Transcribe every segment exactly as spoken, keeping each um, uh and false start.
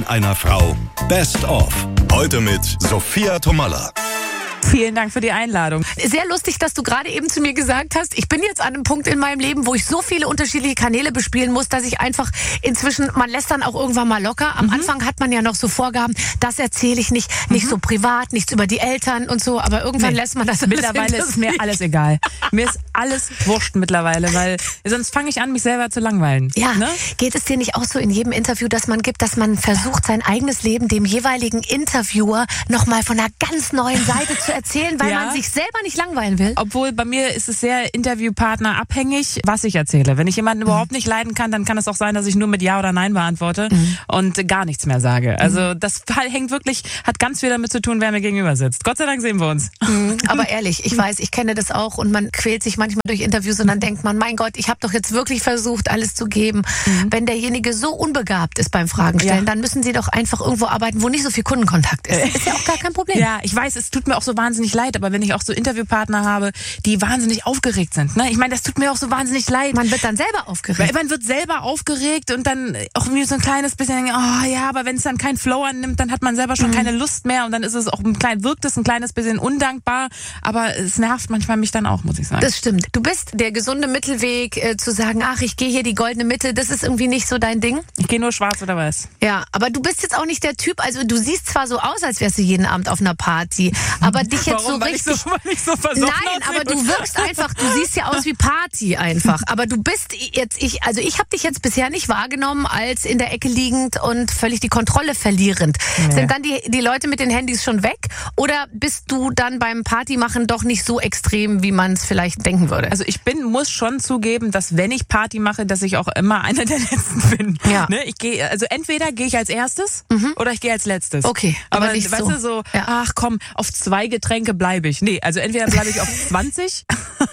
einer Frau. Best of. Heute mit Sophia Tomalla. Vielen Dank für die Einladung. Sehr lustig, dass du gerade eben zu mir gesagt hast, ich bin jetzt an einem Punkt in meinem Leben, wo ich so viele unterschiedliche Kanäle bespielen muss, dass ich einfach inzwischen, man lässt dann auch irgendwann mal locker. Am mhm. Anfang hat man ja noch so Vorgaben, das erzähle ich nicht, nicht mhm. so privat, nichts über die Eltern und so, aber irgendwann nee. lässt man das. Mittlerweile ist mir alles egal. Mir ist alles wurscht mittlerweile, weil sonst fange ich an, mich selber zu langweilen. Ja, ne? Geht es dir nicht auch so in jedem Interview, das man gibt, dass man versucht, sein eigenes Leben dem jeweiligen Interviewer nochmal von einer ganz neuen Seite zu erzählen, weil ja. man sich selber nicht langweilen will? Obwohl, bei mir ist es sehr Interviewpartner abhängig, was ich erzähle. Wenn ich jemanden mhm. überhaupt nicht leiden kann, dann kann es auch sein, dass ich nur mit Ja oder Nein beantworte mhm. und gar nichts mehr sage. Also das hängt wirklich, hat ganz viel damit zu tun, wer mir gegenüber sitzt. Gott sei Dank sehen wir uns. Mhm. Aber ehrlich, ich weiß, ich kenne das auch und man quält sich manchmal durch Interviews und dann denkt man, mein Gott, ich habe doch jetzt wirklich versucht, alles zu geben. Mhm. Wenn derjenige so unbegabt ist beim Fragen stellen, ja. dann müssen sie doch einfach irgendwo arbeiten, wo nicht so viel Kundenkontakt ist. Ist ja auch gar kein Problem. Ja, ich weiß, es tut mir auch so wahnsinnig leid, aber wenn ich auch so Interviewpartner habe, die wahnsinnig aufgeregt sind, ne? Ich meine, das tut mir auch so wahnsinnig leid. Man wird dann selber aufgeregt. Man wird selber aufgeregt und dann auch irgendwie so ein kleines bisschen, oh ja, aber wenn es dann keinen Flow annimmt, dann hat man selber schon mhm. keine Lust mehr und dann ist es auch ein klein, wirkt es ein kleines bisschen undankbar, aber es nervt manchmal mich dann auch, muss ich sagen. Das stimmt. Du bist der gesunde Mittelweg, äh, zu sagen, ach, ich gehe hier die goldene Mitte, das ist irgendwie nicht so dein Ding? Ich gehe nur schwarz oder weiß. Ja, aber du bist jetzt auch nicht der Typ, also du siehst zwar so aus, als wärst du jeden Abend auf einer Party, aber dich jetzt Warum? so weil richtig... Ich so, weil ich so versoffen Nein, aber du wirkst einfach, du siehst ja aus wie Party einfach, aber du bist jetzt, ich, also ich habe dich jetzt bisher nicht wahrgenommen als in der Ecke liegend und völlig die Kontrolle verlierend. Nee. Sind dann die, die Leute mit den Handys schon weg oder bist du dann beim Partymachen doch nicht so extrem, wie man es vielleicht denken würde? Also ich bin, muss schon zugeben, dass wenn ich Party mache, dass ich auch immer einer der Letzten bin. Ja. Ne? Ich gehe, also entweder gehe ich als Erstes mhm. oder ich gehe als Letztes. Okay, aber, aber nicht weißt so. du, so, ja. ach komm, auf zwei Getränke bleibe ich. Nee, also entweder bleibe ich auf zwanzig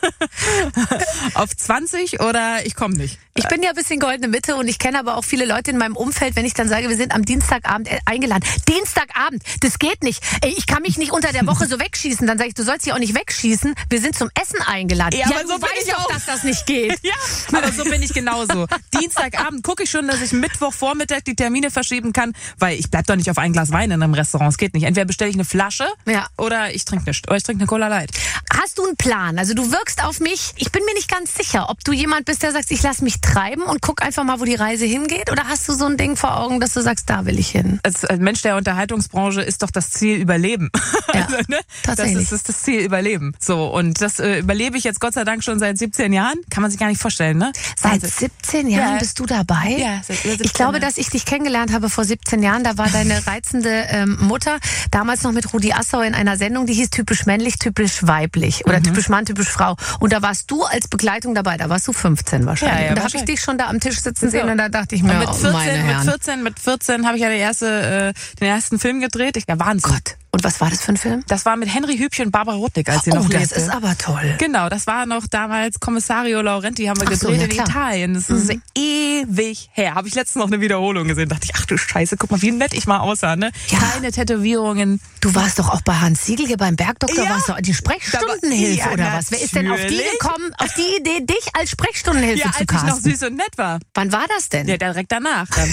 auf zwanzig oder ich komme nicht. Ich bin ja ein bisschen goldene Mitte und ich kenne aber auch viele Leute in meinem Umfeld, wenn ich dann sage, wir sind am Dienstagabend eingeladen. Dienstagabend, das geht nicht. Ich kann mich nicht unter der Woche so wegschießen. Dann sage ich, du sollst dich auch nicht wegschießen. Wir sind zum Essen eingeladen. Ja, ja aber du so bin weißt ich doch, auch. dass das nicht geht. Ja, aber so bin ich genauso. Dienstagabend gucke ich schon, dass ich Mittwochvormittag die Termine verschieben kann, weil ich bleib doch nicht auf ein Glas Wein in einem Restaurant. Es geht nicht. Entweder bestelle ich eine Flasche ja. oder ich trinke nichts. Oder ich trinke eine Cola Light. Hast du einen Plan? Also du wirkst auf mich, ich bin mir nicht ganz sicher, ob du jemand bist, der sagt, ich lasse mich treiben und guck einfach mal, wo die Reise hingeht? Oder hast du so ein Ding vor Augen, dass du sagst, da will ich hin? Als Mensch der Unterhaltungsbranche ist doch das Ziel Überleben. Ja, also, ne? tatsächlich. Das ist, ist das Ziel Überleben. So, und das äh, überlebe ich jetzt Gott sei Dank schon seit siebzehn Jahren. Kann man sich gar nicht vorstellen, ne? Seit siebzehn Jahren ja. bist du dabei? Ja, seit siebzehn Ich glaube, Jahren. dass ich dich kennengelernt habe vor siebzehn Jahren. Da war deine reizende ähm, Mutter damals noch mit Rudi Assauer in einer Sendung, die hieß typisch männlich, typisch weiblich. Oder mhm. typisch Mann, typisch Frau. Und da warst du als Begleitung dabei. Da warst du fünfzehn wahrscheinlich. Ja, ja, und da habe ich dich schon da am Tisch sitzen sehen und da dachte ich mir, mit vierzehn, oh, meine Herren. mit vierzehn, mit vierzehn habe ich ja die erste, äh, den ersten Film gedreht. Ich war Wahnsinn. Gott. Und was war das für ein Film? Das war mit Henry Hübchen und Barbara Rudnick, als sie oh, noch lebte. Oh, das ist aber toll. Genau, das war noch damals Kommissario Laurenti, haben wir ach gedreht so, ja, in klar. Italien. Das ist mhm. ewig her. Habe ich letztens noch eine Wiederholung gesehen. Dachte ich, ach du Scheiße, guck mal, wie nett ich mal aussah, ne? Ja. Keine Tätowierungen. Du warst doch auch bei Hans Siegel hier beim Bergdoktor, Ja. warst du die Sprechstundenhilfe ja, oder was? Wer ist denn auf die natürlich. gekommen, auf die Idee, dich als Sprechstundenhilfe Ja, zu als casten? ich noch süß und nett war. Wann war das denn? Ja, direkt danach dann.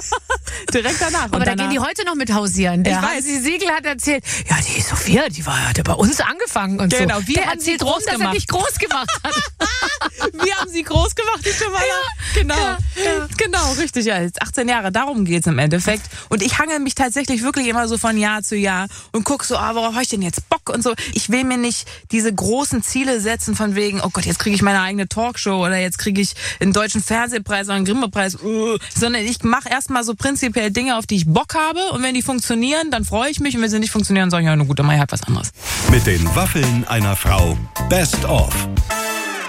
direkt danach. Aber und da danach, gehen die heute noch mit hausieren. Der Ich weiß. Hansi Siegel hat erzählt, ja, die Sophia, die war, hat ja bei uns angefangen und Genau, so. wir Der haben sie erzählt rum, groß dass er gemacht. dich groß gemacht hat. Wir haben sie groß gemacht, die Tomalla. Ja, genau. Ja, ja. Genau, richtig. Ja, jetzt achtzehn Jahre, darum geht's im Endeffekt. Und ich hangel mich tatsächlich wirklich immer so von Jahr zu Jahr und guck so, ah, worauf habe ich denn jetzt Bock und so. Ich will mir nicht diese großen Ziele setzen von wegen, oh Gott, jetzt kriege ich meine eigene Talkshow oder jetzt kriege ich einen deutschen Fernsehpreis oder einen Grimme-Preis, uh, sondern ich mache erstmal so prinzipiell Dinge, auf die ich Bock habe und wenn die funktionieren, dann freue ich mich und wenn sie nicht funktionieren, sage ich, ja, na gut, dann mache ich halt was anderes. Mit den Waffeln einer Frau. Best of.